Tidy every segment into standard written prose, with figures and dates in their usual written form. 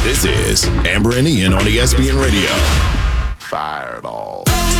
This is Amber and Ian on ESPN Radio. Fireball.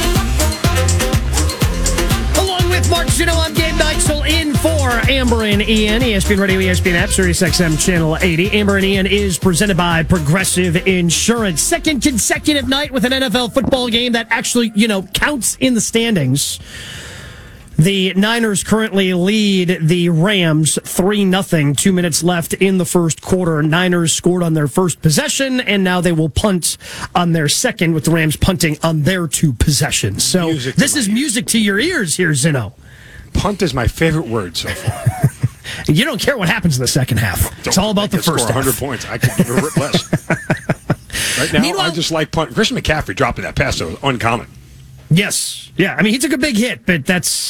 Along with Mark Zino, I'm Gabe Neitzel in for Amber and Ian. ESPN Radio, ESPN app, SiriusXM Channel 80. Amber and Ian is presented by Progressive Insurance. Second consecutive night with an NFL football game that actually, counts in the standings. The Niners currently lead the Rams 3-0. 2 minutes left in the first quarter. Niners scored on their first possession, and now they will punt on their second, with the Rams punting on their two possessions. So this is music to your ears here, Zino. Punt is my favorite word so far. You don't care what happens in the second half. It's all about the first half. 100 points. I could give a rip less. Right now, Meanwhile, I just like punt. Christian McCaffrey dropping that pass, so it was uncommon. Yes. Yeah, I mean, he took a big hit, but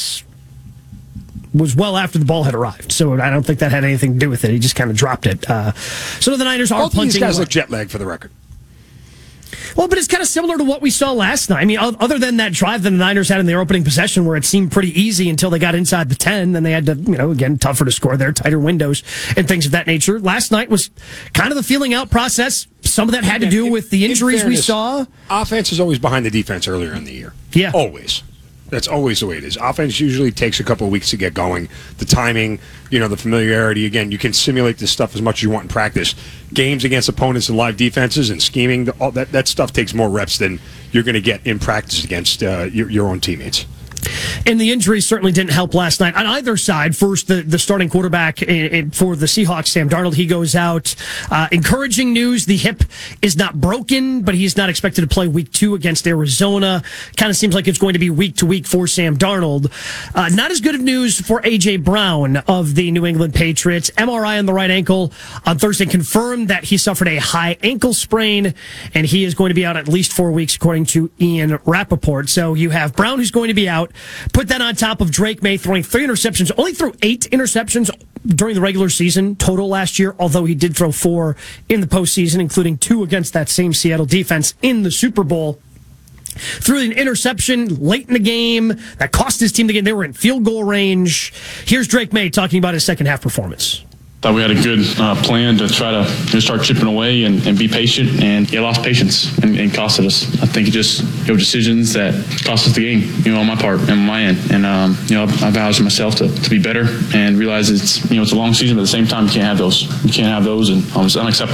was well after the ball had arrived. So I don't think that had anything to do with it. He just kind of dropped it. So the Niners are punting. These guys look jet lagged, for the record. Well, but it's kind of similar to what we saw last night. I mean, other than that drive that the Niners had in their opening possession where it seemed pretty easy until they got inside the 10, then they had to, again, tougher to score there, tighter windows and things of that nature. Last night was kind of the feeling out process. Some of that had to do with the injuries we saw. Offense is always behind the defense earlier in the year. Yeah. Always. That's always the way it is. Offense usually takes a couple of weeks to get going. The timing, the familiarity. Again, you can simulate this stuff as much as you want in practice. Games against opponents and live defenses and scheming, all that stuff takes more reps than you're going to get in practice against your own teammates. And the injuries certainly didn't help last night on either side. First, the starting quarterback for the Seahawks, Sam Darnold, he goes out. Encouraging news, the hip is not broken, but he's not expected to play week 2 against Arizona. Kind of seems like it's going to be week to week for Sam Darnold. Not as good of news for A.J. Brown of the New England Patriots. MRI on the right ankle on Thursday confirmed that he suffered a high ankle sprain, and he is going to be out at least 4 weeks, according to Ian Rappaport. So you have Brown, who's going to be out. Put that on top of Drake May throwing 3 interceptions, only threw 8 interceptions during the regular season total last year, although he did throw 4 in the postseason, including 2 against that same Seattle defense in the Super Bowl. Threw an interception late in the game that cost his team the game. They were in field goal range. Here's Drake May talking about his second half performance. Thought we had a good plan to try to start chipping away and be patient, and he lost patience and costed us. I think it just decisions that cost us the game, on my part and on my end. And I vowed to myself to be better and realize it's a long season, but at the same time you can't have those. And it's unacceptable.